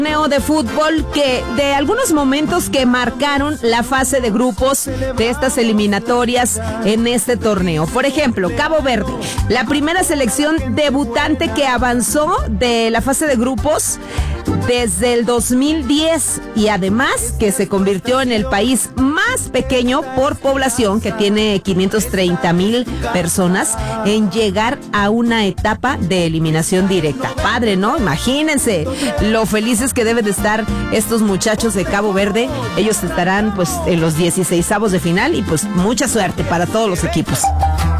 Torneo de fútbol que de algunos momentos que marcaron la fase de grupos de estas eliminatorias en este torneo. Por ejemplo, Cabo Verde, la primera selección debutante que avanzó de la fase de grupos desde el 2010 y además que se convirtió en el país más pequeño por población, que tiene 530,000 personas, en llegar a una etapa de eliminación directa. Padre, ¿no? Imagínense lo felices que deben de estar estos muchachos de Cabo Verde. Ellos estarán pues en los 16avos de final y pues mucha suerte para todos los equipos.